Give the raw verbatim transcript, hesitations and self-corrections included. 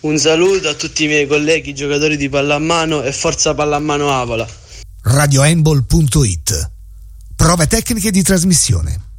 Un saluto a tutti i miei colleghi giocatori di pallamano e forza pallamano Avola. radiohandball punto it. Prove tecniche di trasmissione.